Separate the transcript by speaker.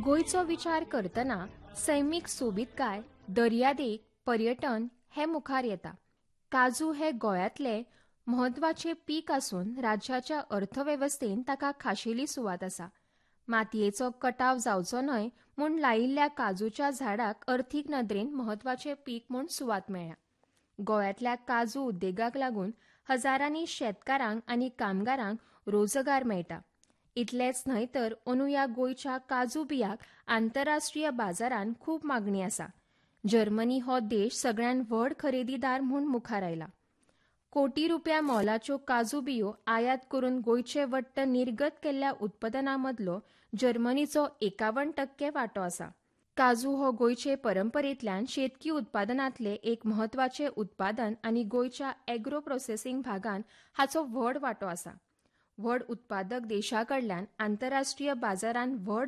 Speaker 1: गोयचो विचार करतना सैमीक सोबीतकाय, दर्यादेग, पर्यटन हे मुखार येता. काजू हे गोंयांतले म्हत्वाचे पीक आसून राज्याच्या अर्थवेवस्थेन ताका खाशेली सुवात आसा. मातयेचो कटाव जावचो न्हय म्हूण लायिल्ल्या काजूच्या झाडाक अर्थीक नदरेन म्हत्वाचें पीक म्हूण सुवात मेळ्ळ्या. गोंयांतल्या काजू उद्देगाक लागून हजारांनी शेतकारांक आनी कामगारांक रोजगार मेळटा. इतलेंच न्हय तर अंदू ह्या गोंयच्या काजू बियांक आंतरराष्ट्रीय बाजारांत खूब मागणी आसा. जर्मनी हो देश सगळ्यांत व्हड खरेदीदार म्हूण मुखार आयला. कोटी रुपया मोलाच्यो काजू बियो आयात करून गोंयचे वट्ट निर्गत केल्ल्या उत्पादनां मदलो जर्मनीचो 51% वांटो आसा. काजू हो गोंयचे परंपरेंतल्यान शेतकी उत्पादनांतलें एक म्हत्वाचें उत्पादन आनी गोंयच्या एग्रो प्रोसेसिंग भागांत हाचो व्हड वांटो आसा. व्हड उत्पादक देशां कडल्यान आंतरराष्ट्रीय बाजारांत व्हड